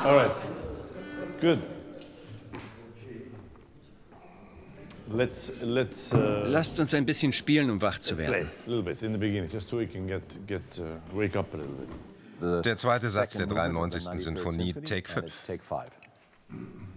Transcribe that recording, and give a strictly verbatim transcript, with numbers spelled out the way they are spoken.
All right. Good. Let's, let's, uh, Lasst uns ein bisschen spielen, um wach zu play werden. a little bit in the beginning, just so we can get, get uh, wake up a little bit. Der zweite Satz der dreiundneunzigsten Sinfonie, Take fünf.